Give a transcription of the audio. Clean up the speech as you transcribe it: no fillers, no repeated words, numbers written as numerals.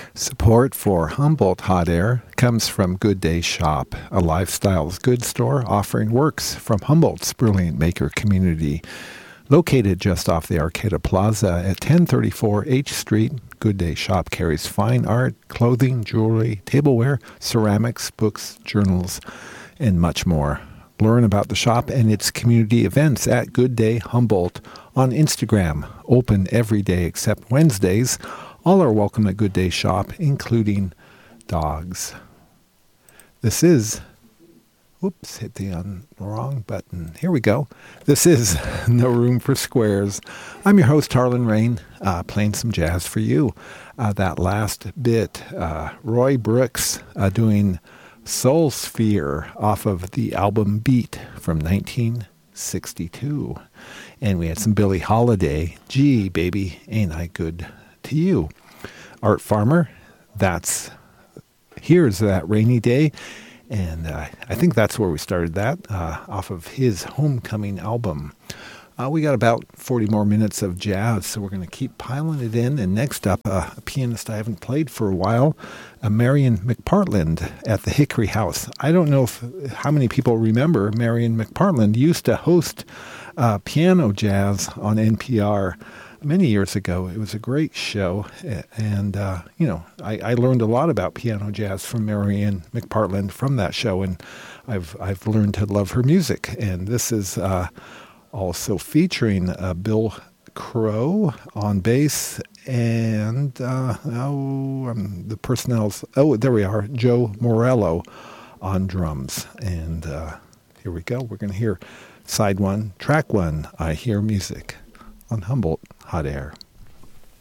Support for Humboldt Hot Air comes from Good Day Shop, a lifestyles goods store offering works from Humboldt's brilliant maker community. Located just off the Arcata Plaza at 1034 H Street, Good Day Shop carries fine art, clothing, jewelry, tableware, ceramics, books, journals, and much more. Learn about the shop and its community events at Good Day Humboldt on Instagram. Open every day except Wednesdays. All are welcome at Good Day Shop, including dogs. This is... Oops, hit the wrong button. Here we go. This is No Room for Squares. I'm your host, Harlan Rain, playing some jazz for you. That last bit, Roy Brooks doing Soul Sphere off of the album Beat from 1962. And we had some Billie Holiday, Gee, Baby, Ain't I Good to You. Art Farmer, Here's That Rainy Day. And I think that's where we started that, off of his Homecoming album. We got about 40 more minutes of jazz, so we're going to keep piling it in. And next up, a pianist I haven't played for a while, Marion McPartland at the Hickory House. I don't know how many people remember Marion McPartland used to host piano jazz on NPR many years ago. It was a great show, and I learned a lot about piano jazz from Marion McPartland from that show, and I've learned to love her music. And this is also featuring Bill Crow on bass, and the personnel's there we are, Joe Morello on drums. And here we go. We're going to hear side one, track one, I Hear Music on Humboldt Hot Air.